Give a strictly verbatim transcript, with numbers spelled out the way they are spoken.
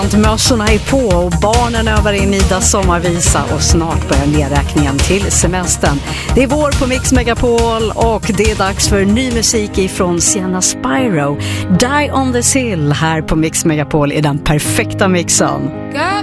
Mössorna är på och barnen övar in Idas sommarvisa och snart börjar nedräkningen till semestern. Det är vår på Mix Megapol och det är dags för ny musik ifrån Sienna Spyro. Die on the Sill här på Mix Megapol i den perfekta mixen.